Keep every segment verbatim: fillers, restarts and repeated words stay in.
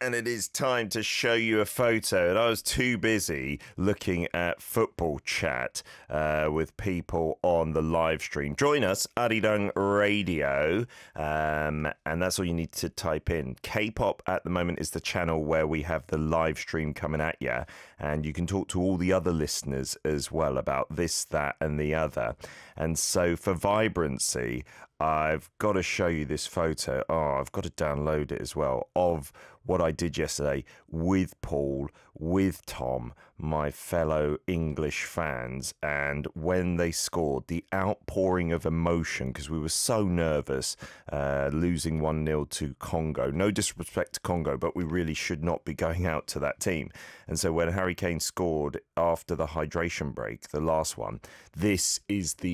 And it is time to show you a photo. And I was too busy looking at football chat uh, with people on the live stream. Join us, Arirang Radio. Um, and that's all you need to type in. K-pop at the moment is the channel where we have the live stream coming at you. And you can talk to all the other listeners as well about this, that, and the other. And so for Vibrancy, I've got to show you this photo. Oh, I've got to download it as well of what I did yesterday with Paul, with Tom, my fellow English fans. And when they scored, the outpouring of emotion, because we were so nervous uh, losing one nil to Congo. No disrespect to Congo, but we really should not be going out to that team. And so when Harry Kane scored after the hydration break, the last one, this is the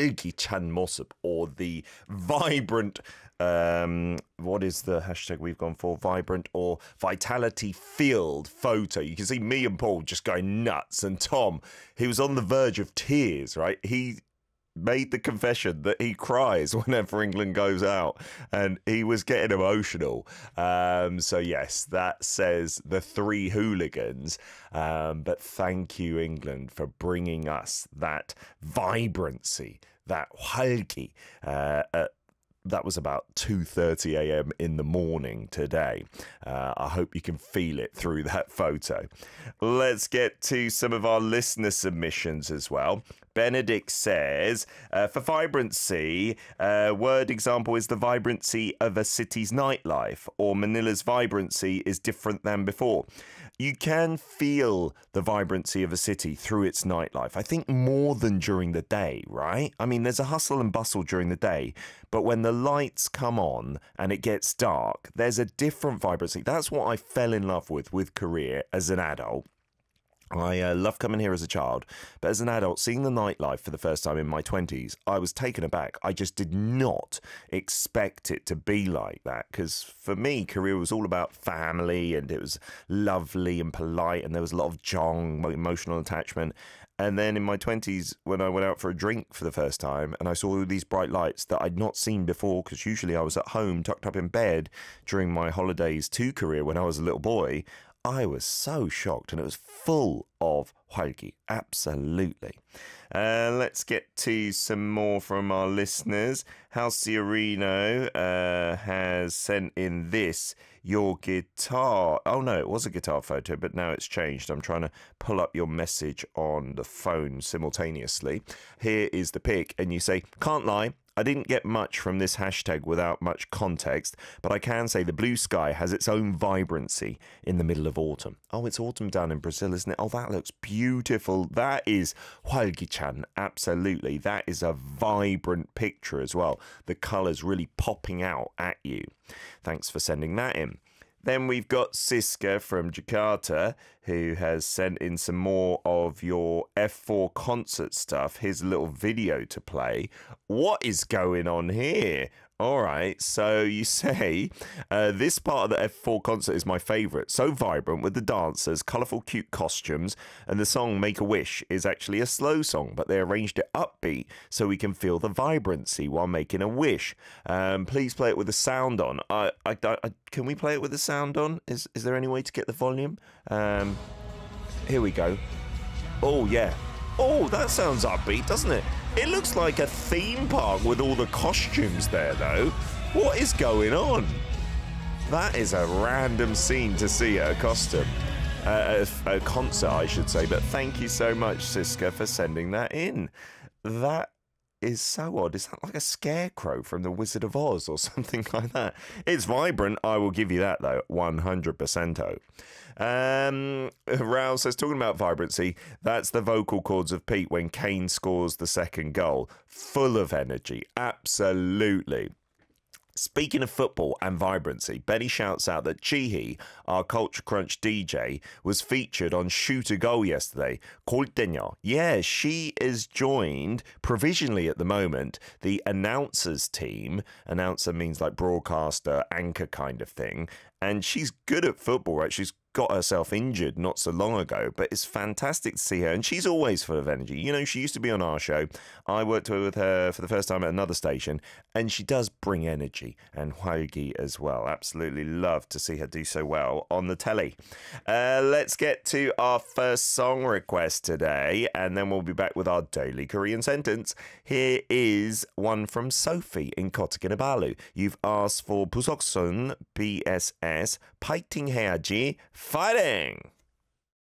활기찬 모습, or the vibrant, um, what is the hashtag we've gone for? Vibrant or vitality filled photo. You can see me and Paul just going nuts. And Tom, he was on the verge of tears, right? He made the confession that he cries whenever England goes out, and he was getting emotional. Um, so yes, that says the three hooligans. Um, but thank you, England, for bringing us that vibrancy, that 활기. Uh, uh, that was about two thirty a m in the morning today. Uh, I hope you can feel it through that photo. Let's get to some of our listener submissions as well. Benedict says, uh, for vibrancy, uh, word example is the vibrancy of a city's nightlife, or Manila's vibrancy is different than before. You can feel the vibrancy of a city through its nightlife. I think more than during the day, right? I mean, there's a hustle and bustle during the day, but when the lights come on and it gets dark, there's a different vibrancy. That's what I fell in love with with Korea as an adult. I uh, loved coming here as a child, but as an adult, seeing the nightlife for the first time in my twenties, I was taken aback. I just did not expect it to be like that, because for me, Korea was all about family, and it was lovely and polite, and there was a lot of jong, emotional attachment. And then in my twenties, when I went out for a drink for the first time, and I saw all these bright lights that I'd not seen before, because usually I was at home, tucked up in bed during my holidays to Korea when I was a little boy, I was so shocked, and it was full of 활기, absolutely. Uh, let's get to some more from our listeners. Halciorino uh, has sent in this, your guitar. Oh no, it was a guitar photo, but now it's changed. I'm trying to pull up your message on the phone simultaneously. Here is the pic, and you say, can't lie, I didn't get much from this hashtag without much context, but I can say the blue sky has its own vibrancy in the middle of autumn. Oh, it's autumn down in Brazil, isn't it? Oh, that looks beautiful. That is 활기찬, absolutely. That is a vibrant picture as well. The colours really popping out at you. Thanks for sending that in. Then we've got Siska from Jakarta, who has sent in some more of your F four concert stuff. Here's a little video to play. What is going on here? All right, so you say, uh, this part of the F four concert is my favourite. So vibrant with the dancers, colourful, cute costumes, and the song Make a Wish is actually a slow song, but they arranged it upbeat so we can feel the vibrancy while making a wish. Um, please play it with the sound on. I, I, I, can we play it with the sound on? Is, is there any way to get the volume? Um, here we go. Oh, yeah. Oh, that sounds upbeat, doesn't it? It looks like a theme park with all the costumes there, though. What is going on? That is a random scene to see at a costume. Uh, a, a concert, I should say. But thank you so much, Siska, for sending that in. That is so odd. Is that like a scarecrow from The Wizard of Oz or something like that? It's vibrant, I will give you that, though. one hundred percent. Um, Raul says, talking about vibrancy, that's the vocal cords of Pete when Kane scores the second goal. Full of energy. Absolutely. Speaking of football and vibrancy, Benny shouts out that Chihi, our Culture Crunch D J, was featured on Shoot a Goal yesterday. 골대녀. Yeah, she is joined provisionally at the moment the announcers team. Announcer means like broadcaster, anchor kind of thing. and she's good at football, right? She's got herself injured not so long ago, but it's fantastic to see her, and she's always full of energy. You know, she used to be on our show. I worked with her for the first time at another station, and she does bring energy, and Hwalgi as well. Absolutely love to see her do so well on the telly. Uh, let's get to our first song request today, and then we'll be back with our daily Korean sentence. Here is one from Sophie in Kota Kinabalu. You've asked for 부석순 B S S, 파이팅 해야지, fighting!